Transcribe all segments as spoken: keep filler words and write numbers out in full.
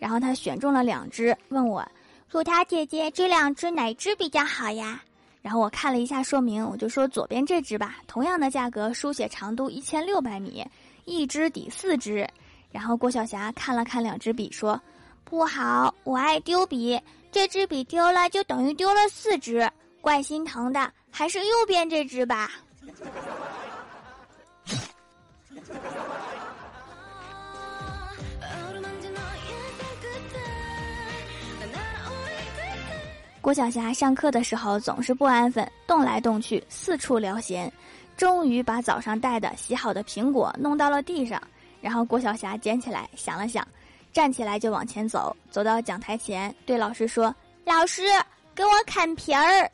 然后他选中了两只，问我薯条姐姐，这两只哪只比较好呀？ 然后我看了一下说明，我就说左边这只吧，同样的价格，书写长度一千六百米，一只抵四只。然后郭晓霞看了看两支笔说， 不好，我爱丢笔，这支笔丢了就等于丢了四支，怪心疼的，还是右边这支吧。 郭晓霞上课的时候总是不安分，动来动去，四处撩闲，终于把早上带的洗好的苹果弄到了地上。然后郭晓霞捡起来想了想，站起来就往前走，走到讲台前对老师说， 老师给我砍皮儿。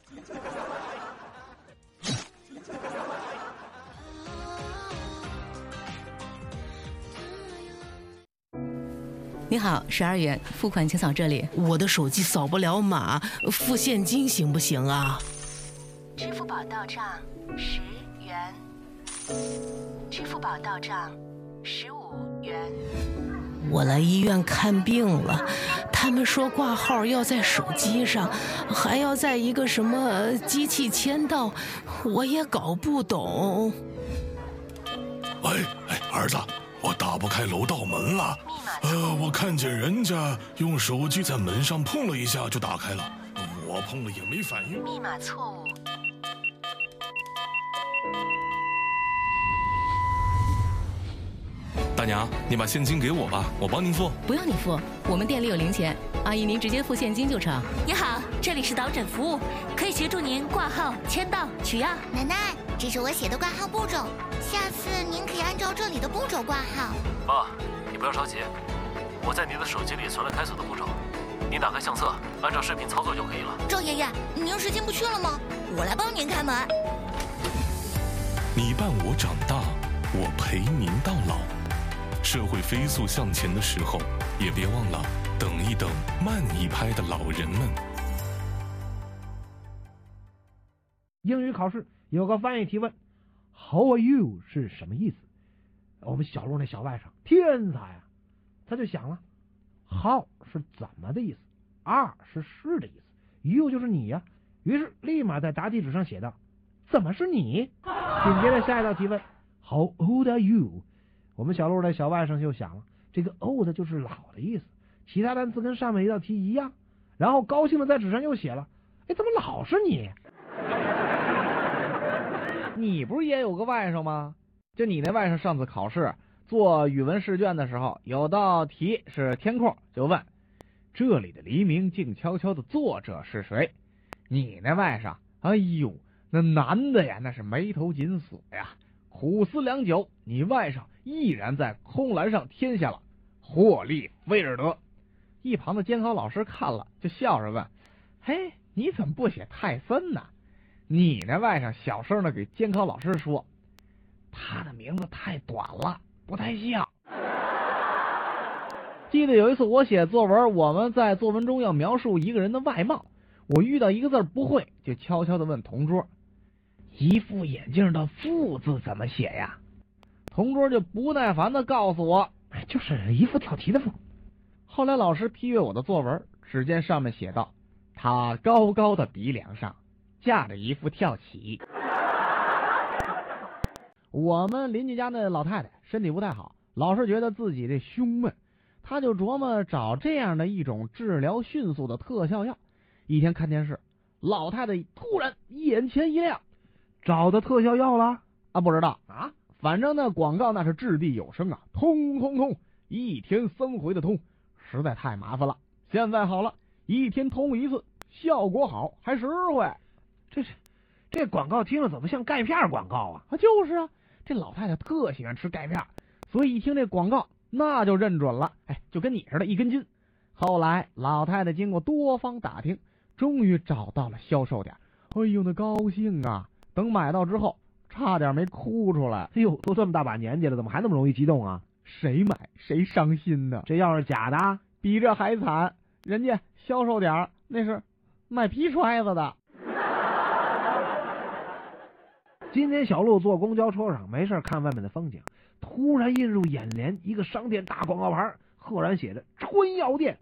你好，十二元付款请扫这里。 我的手机扫不了码，付现金行不行啊？ 支付宝到账十元，支付宝到账十五元。 我来医院看病了，他们说挂号要在手机上，还要在一个什么机器签到，我也搞不懂。 喂，哎，儿子，我打不开楼道门了。呃，我看见人家用手机在门上碰了一下就打开了，我碰了也没反应。 密码错误。 大娘，你把现金给我吧，我帮您付。 不用你付，我们店里有零钱，阿姨您直接付现金就成。 你好，这里是导诊服务，可以协助您挂号、签到、取药。 奶奶，这是我写的挂号步骤，下次您可以按照这里的步骤挂号。 爸，你不要着急，我在您的手机里存了开锁的步骤，您打开相册，按照视频操作就可以了。 赵爷爷，您是进不去了吗？我来帮您开门。 你伴我长大，我陪您到老。社会飞速向前的时候，也别忘了等一等慢一拍的老人们。 英语考试有个翻译提问 How are you 是什么意思？我们小路那小外甥天才啊，他就想了 How 是怎么的意思， are 是是的意思， you 就是你呀、啊，于是立马在答题纸上写道怎么是你？紧接着下一道题问 How old are you？我们小路的小外甥就想了，这个 old 就是老的意思，其他单词跟上面一道题一样，然后高兴的在纸上又写了，哎，怎么老是你？ 你不是也有个外甥吗？就你那外甥上次考试做语文试卷的时候，有道题是填空，就问这里的黎明静悄悄的作者是谁？你那外甥，哎呦，那男的呀，那是眉头紧锁呀，苦思良久，你外甥毅然在空栏上填下了霍利菲尔德。一旁的监考老师看了就笑着问，嘿，你怎么不写泰森呢？你那外甥小声的给监考老师说，他的名字太短了，不太像。记得有一次我写作文，我们在作文中要描述一个人的外貌，我遇到一个字不会，就悄悄的问同桌，一副眼镜的副字怎么写呀？同桌就不耐烦的告诉我，就是一副跳题的副。后来老师批阅我的作文，只见上面写道，他高高的鼻梁上架着一副跳起。我们邻居家那老太太身体不太好，老是觉得自己这胸闷，她就琢磨找这样的一种治疗迅速的特效药。一天看电视，老太太突然眼前一亮，找到特效药了啊？不知道啊，反正那广告那是掷地有声啊，通通通，一天三回的通，实在太麻烦了。现在好了，一天通一次，效果好，还实惠。这是这广告听了怎么像钙片广告啊？啊，就是啊，这老太太特喜欢吃钙片，所以一听这广告那就认准了，哎，就跟你似的，一根筋。后来老太太经过多方打听，终于找到了销售点，哎呦，那高兴啊！等买到之后，差点没哭出来。 哎呦，都这么大把年纪了，怎么还那么容易激动啊？ 谁买谁伤心呢？ 这要是假的， 比这还惨。人家销售点那是卖皮揣子的。 今天小路坐公交车上，没事看外面的风景，突然映入眼帘一个商店大广告牌，赫然写着春药店，